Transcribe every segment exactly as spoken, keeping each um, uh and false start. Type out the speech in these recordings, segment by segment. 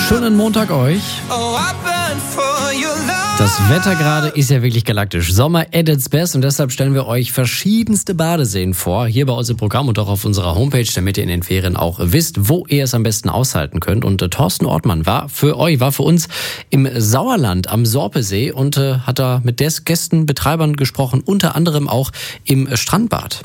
Schönen Montag euch. Das Wetter gerade ist ja wirklich galaktisch. Sommer at its best und deshalb stellen wir euch verschiedenste Badeseen vor, hier bei uns im Programm und auch auf unserer Homepage, damit ihr in den Ferien auch wisst, wo ihr es am besten aushalten könnt. Und äh, Thorsten Ortmann war für euch, war für uns im Sauerland am Sorpesee und äh, hat da mit des Gästen, Betreibern gesprochen, unter anderem auch im Strandbad.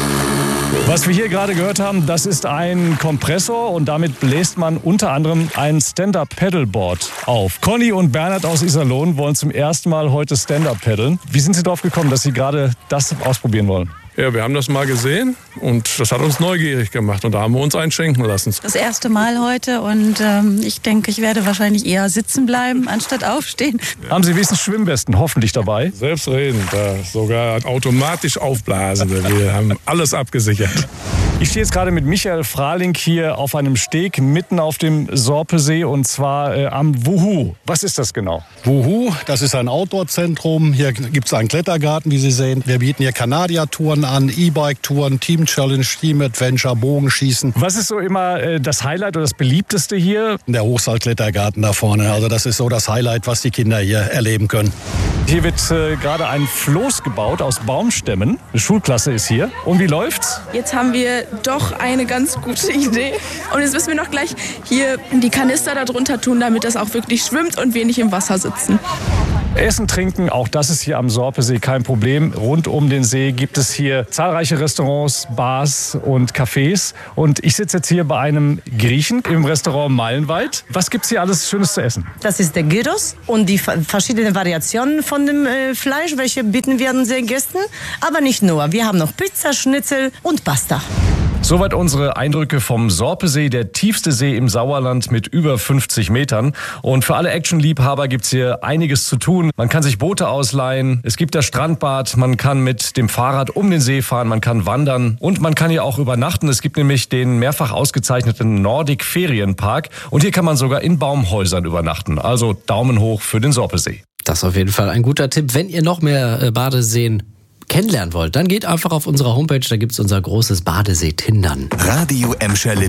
Was wir hier gerade gehört haben, das ist ein Kompressor und damit bläst man unter anderem ein Stand-Up-Paddleboard auf. Conny und Bernhard aus Iserlohn wollen zum ersten Mal heute Stand-Up paddeln. Wie sind Sie darauf gekommen, dass Sie gerade das ausprobieren wollen? Ja, wir haben das mal gesehen und das hat uns neugierig gemacht und da haben wir uns einschenken lassen. Das erste Mal heute und ähm, ich denke, ich werde wahrscheinlich eher sitzen bleiben, anstatt aufstehen. Ja. Haben Sie wenigstens Schwimmwesten hoffentlich dabei? Selbstredend, da sogar automatisch aufblasen. Wir haben alles abgesichert. Ich stehe jetzt gerade mit Michael Frahling hier auf einem Steg mitten auf dem Sorpesee und zwar äh, am Wuhu. Was ist das genau? Wuhu, das ist ein Outdoor-Zentrum. Hier gibt es einen Klettergarten, wie Sie sehen. Wir bieten hier Kanadier-Touren an, E-Bike-Touren, Team-Challenge, Team-Adventure, Bogenschießen. Was ist so immer äh, das Highlight oder das beliebteste hier? Der Hochseil-Klettergarten da vorne. Also das ist so das Highlight, was die Kinder hier erleben können. Hier wird äh, gerade ein Floß gebaut aus Baumstämmen. Eine Schulklasse ist hier. Und wie läuft's? Jetzt haben wir doch eine ganz gute Idee. Und jetzt müssen wir noch gleich hier die Kanister da drunter tun, damit das auch wirklich schwimmt und wir nicht im Wasser sitzen. Essen, trinken, auch das ist hier am Sorpesee kein Problem. Rund um den See gibt es hier zahlreiche Restaurants, Bars und Cafés. Und ich sitze jetzt hier bei einem Griechen im Restaurant Meilenweit. Was gibt's hier alles Schönes zu essen? Das ist der Gyros und die verschiedenen Variationen von dem äh, Fleisch, welche bieten wir unseren Gästen. Aber nicht nur, wir haben noch Pizza, Schnitzel und Pasta. Soweit unsere Eindrücke vom Sorpesee, der tiefste See im Sauerland mit über fünfzig Metern. Und für alle Actionliebhaber gibt's hier einiges zu tun. Man kann sich Boote ausleihen, es gibt das Strandbad, man kann mit dem Fahrrad um den See fahren, man kann wandern und man kann hier auch übernachten. Es gibt nämlich den mehrfach ausgezeichneten Nordic Ferienpark und hier kann man sogar in Baumhäusern übernachten. Also Daumen hoch für den Sorpesee. Das ist auf jeden Fall ein guter Tipp. Wenn ihr noch mehr Badeseen kennenlernen wollt, dann geht einfach auf unsere Homepage, da gibt's unser großes Badesee-Tindern. Radio Emscher